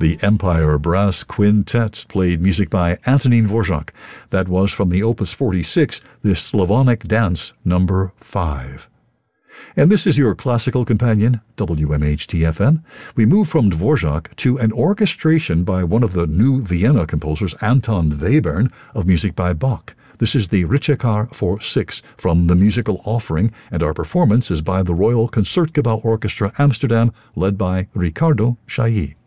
The Empire Brass Quintet played music by Antonín Dvořák. That was from the Opus 46, the Slavonic Dance No. 5. And this is your classical companion, WMHT-FM. We move from Dvořák to an orchestration by one of the new Vienna composers, Anton Webern, of music by Bach. This is the Ritschekar for 6 from the musical offering, and our performance is by the Royal Concertgebouw Orchestra Amsterdam, led by Ricardo Chailly.